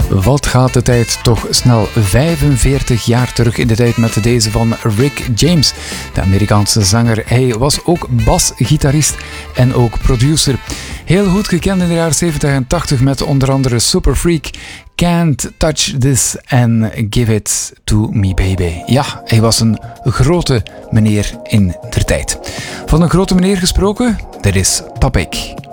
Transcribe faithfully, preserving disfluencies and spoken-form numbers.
Wat gaat de tijd toch snel vijfenveertig jaar terug in de tijd met deze van Rick James, de Amerikaanse zanger. Hij was ook basgitarist en ook producer. Heel goed gekend in de jaren zeventig en tachtig met onder andere Super Freak, Can't Touch This and Give It To Me Baby. Ja, hij was een grote meneer in der tijd. Van een grote meneer gesproken, dit is Topic.